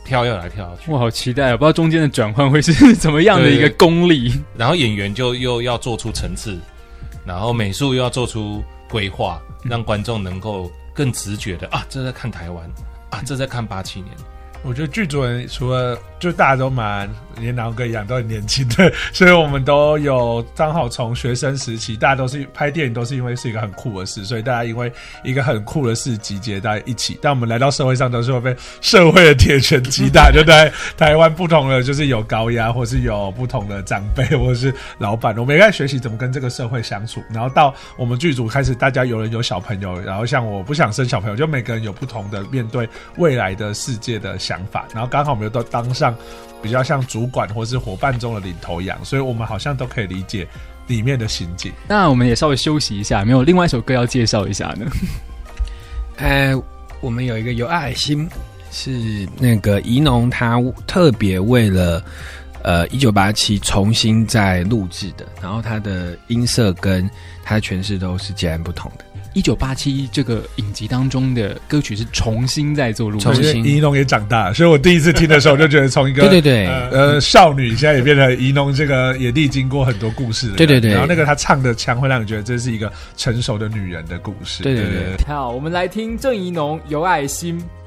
跳要来跳去。 我好期待啊！不知道中间的转换会是怎么样的一个功力。 然后演员就又要做出层次，然后美术又要做出规划，让观众能够更直觉的这在看台湾啊，这在看87年。 我觉得剧组人除了就大家都蛮连南哥一样都很年轻的，所以我们都有刚好从学生时期，大家都是拍电影都是因为是一个很酷的事，所以大家因为一个很酷的事集结大家一起。但我们来到社会上都是会被社会的铁拳击打，就在台湾不同的就是有高压，或是有不同的长辈或是老板，我们也在学习怎么跟这个社会相处。然后到我们剧组开始，大家有人有小朋友，然后像我不想生小朋友，就每个人有不同的面对未来的世界的想法，然后刚好我们又都当上比较像主管或是伙伴中的领头羊，所以我们好像都可以理解里面的心境。 那我们也稍微休息一下，没有另外一首歌要介绍一下呢？ 我们有一个有爱心，是那个宜农他特别为了1987重新再录制的，然后他的音色跟他的诠释都是截然不同的。 1987这个影集当中的歌曲是重新在做录制， 重新宜农也长大了，所以我第一次听的时候就觉得从一个对少女现在也变成宜农这个也历经过很多故事的人， 对， 然后那个她唱的腔会让你觉得这是一个成熟的女人的故事， 对。 好，我们来听郑宜农有爱心。